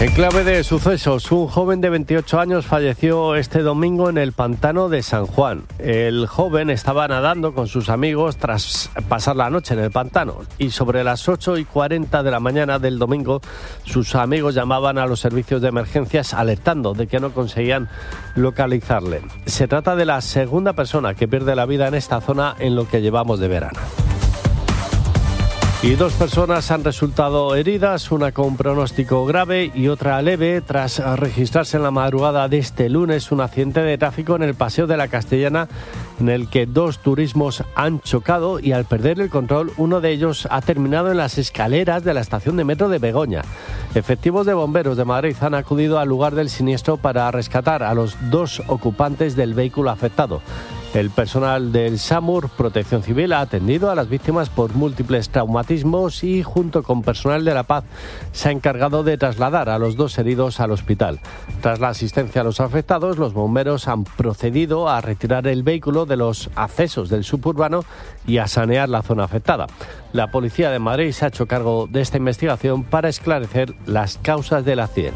En clave de sucesos, un joven de 28 años falleció este domingo en el pantano de San Juan. El joven estaba nadando con sus amigos tras pasar la noche en el pantano y sobre las 8:40 de la mañana del domingo sus amigos llamaban a los servicios de emergencias alertando de que no conseguían localizarle. Se trata de la segunda persona que pierde la vida en esta zona en lo que llevamos de verano. Y 2 personas han resultado heridas, una con pronóstico grave y otra leve, tras registrarse en la madrugada de este lunes un accidente de tráfico en el Paseo de la Castellana, en el que 2 turismos han chocado y al perder el control, uno de ellos ha terminado en las escaleras de la estación de metro de Begoña. Efectivos de bomberos de Madrid han acudido al lugar del siniestro para rescatar a los 2 ocupantes del vehículo afectado. El personal del SAMUR, Protección Civil, ha atendido a las víctimas por múltiples traumatismos y, junto con personal de La Paz, se ha encargado de trasladar a los 2 heridos al hospital. Tras la asistencia a los afectados, los bomberos han procedido a retirar el vehículo de los accesos del suburbano y a sanear la zona afectada. La Policía de Madrid se ha hecho cargo de esta investigación para esclarecer las causas del accidente.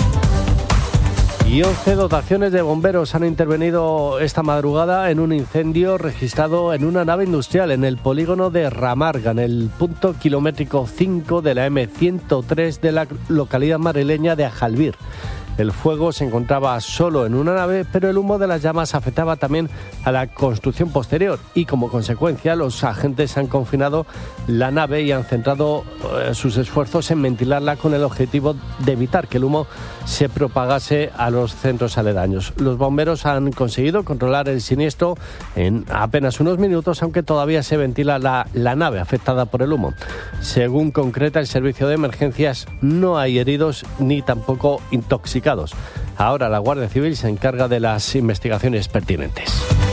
Y 11 dotaciones de bomberos han intervenido esta madrugada en un incendio registrado en una nave industrial en el polígono de Ramarga, en el punto kilométrico 5 de la M103 de la localidad madrileña de Ajalbir. El fuego se encontraba solo en una nave, pero el humo de las llamas afectaba también a la construcción posterior y, como consecuencia, los agentes han confinado la nave y han centrado sus esfuerzos en ventilarla con el objetivo de evitar que el humo se propagase a los centros aledaños. Los bomberos han conseguido controlar el siniestro en apenas unos minutos, aunque todavía se ventila la nave afectada por el humo. Según concreta el servicio de emergencias, no hay heridos ni tampoco intoxicados. Ahora la Guardia Civil se encarga de las investigaciones pertinentes.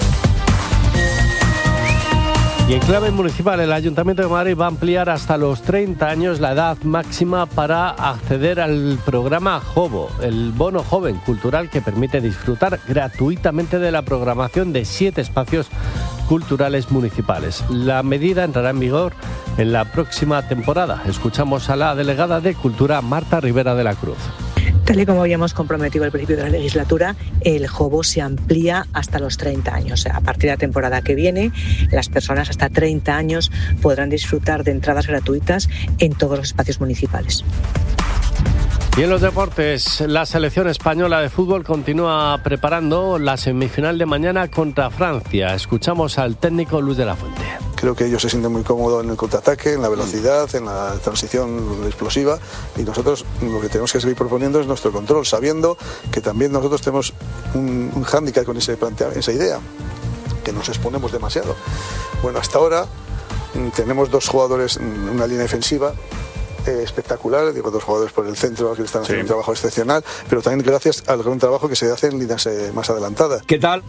Y en clave municipal, el Ayuntamiento de Madrid va a ampliar hasta los 30 años la edad máxima para acceder al programa JOVO, el bono joven cultural que permite disfrutar gratuitamente de la programación de 7 espacios culturales municipales. La medida entrará en vigor en la próxima temporada. Escuchamos a la delegada de Cultura, Marta Rivera de la Cruz. Tal y como habíamos comprometido al principio de la legislatura, el JOVO se amplía hasta los 30 años. A partir de la temporada que viene, las personas hasta 30 años podrán disfrutar de entradas gratuitas en todos los espacios municipales. Y en los deportes, la selección española de fútbol continúa preparando la semifinal de mañana contra Francia. Escuchamos al técnico Luis de la Fuente. Creo que ellos se sienten muy cómodos en el contraataque, en la velocidad, en la transición explosiva, y nosotros lo que tenemos que seguir proponiendo es nuestro control, sabiendo que también nosotros tenemos un hándicap con esa idea, que nos exponemos demasiado. Bueno, hasta ahora tenemos 2 jugadores, una línea defensiva espectacular, digo 2 jugadores por el centro que están haciendo un trabajo excepcional, pero también gracias al gran trabajo que se hace en líneas más adelantadas. ¿Qué tal?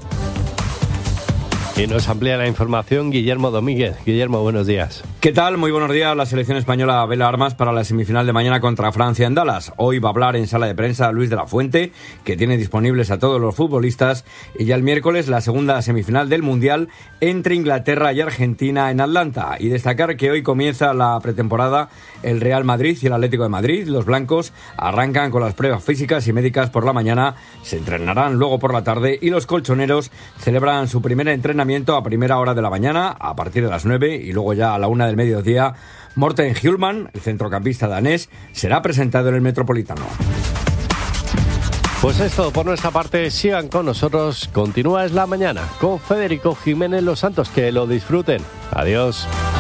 Y nos amplía la información Guillermo Domínguez. Guillermo, buenos días. ¿Qué tal? Muy buenos días. La selección española vela armas para la semifinal de mañana contra Francia en Dallas. Hoy va a hablar en sala de prensa Luis de la Fuente, que tiene disponibles a todos los futbolistas. Y ya el miércoles la segunda semifinal del Mundial entre Inglaterra y Argentina en Atlanta. Y destacar que hoy comienza la pretemporada el Real Madrid y el Atlético de Madrid. Los blancos arrancan con las pruebas físicas y médicas por la mañana, se entrenarán luego por la tarde y los colchoneros celebran su primer entrenamiento a primera hora de la mañana, a partir de las 9 y luego ya a la 1 del mediodía. Morten Hjulmand, el centrocampista danés, será presentado en el Metropolitano. Pues es todo por nuestra parte. Sigan con nosotros. Continúa Es la Mañana con Federico Jiménez Los Santos. Que lo disfruten. Adiós.